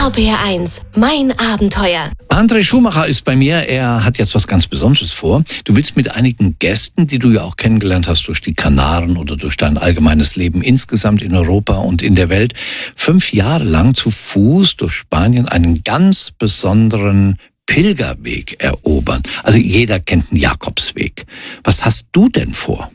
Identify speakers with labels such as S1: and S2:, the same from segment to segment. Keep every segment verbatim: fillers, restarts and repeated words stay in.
S1: R P R eins, mein Abenteuer.
S2: André Schumacher ist bei mir. Er hat jetzt was ganz Besonderes vor. Du willst mit einigen Gästen, die du ja auch kennengelernt hast durch die Kanaren oder durch dein allgemeines Leben insgesamt in Europa und in der Welt, fünf Jahre lang zu Fuß durch Spanien einen ganz besonderen Pilgerweg erobern. Also jeder kennt den Jakobsweg. Was hast du denn vor?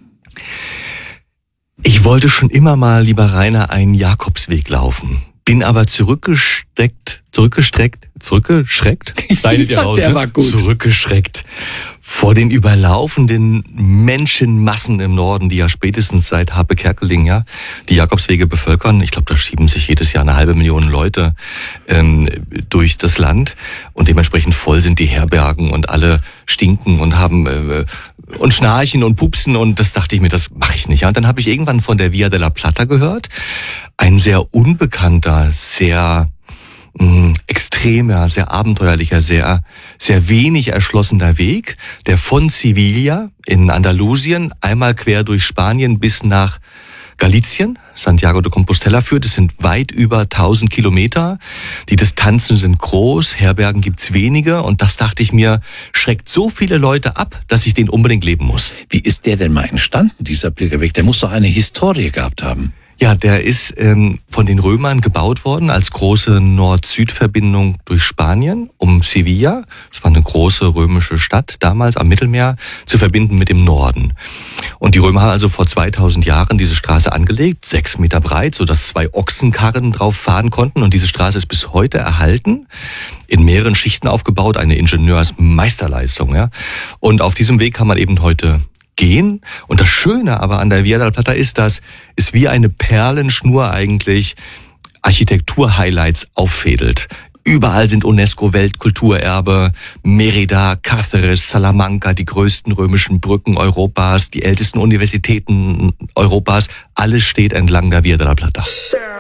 S3: Ich wollte schon immer mal, lieber Rainer, einen Jakobsweg laufen. Bin aber zurückgestreckt, zurückgestreckt, zurückgeschreckt, schneidet ihr raus,
S2: der
S3: ne?
S2: war gut.
S3: Zurückgeschreckt vor den überlaufenden Menschenmassen im Norden, die ja spätestens seit Harpe Kerkeling ja die Jakobswege bevölkern. Ich glaube, da schieben sich jedes Jahr eine halbe Million Leute ähm, durch das Land und dementsprechend voll sind die Herbergen und alle stinken und haben äh, und schnarchen und pupsen und das dachte ich mir, das mache ich nicht. Ja, und dann habe ich irgendwann von der Via de la Plata gehört. Ein sehr unbekannter, sehr mh, extremer, sehr abenteuerlicher, sehr sehr wenig erschlossener Weg, der von Sevilla in Andalusien einmal quer durch Spanien bis nach Galicien, Santiago de Compostela führt. Es sind weit über tausend Kilometer. Die Distanzen sind groß, Herbergen gibt's wenige und das dachte ich mir, schreckt so viele Leute ab, dass ich den unbedingt leben muss.
S2: Wie ist der denn mal entstanden, dieser Pilgerweg? Der muss doch eine Historie gehabt haben.
S3: Ja, der ist ähm, von den Römern gebaut worden als große Nord-Süd-Verbindung durch Spanien um Sevilla. Es war eine große römische Stadt damals am Mittelmeer zu verbinden mit dem Norden. Und die Römer haben also vor zweitausend Jahren diese Straße angelegt, sechs Meter breit, sodass zwei Ochsenkarren drauf fahren konnten. Und diese Straße ist bis heute erhalten, in mehreren Schichten aufgebaut, eine Ingenieursmeisterleistung. Ja. Und auf diesem Weg kann man eben heute gehen. Und das Schöne aber an der Via de la Plata ist, dass es wie eine Perlenschnur eigentlich Architektur-Highlights auffädelt. Überall sind UNESCO-Weltkulturerbe, Mérida, Cáceres, Salamanca, die größten römischen Brücken Europas, die ältesten Universitäten Europas. Alles steht entlang der Via de la Plata.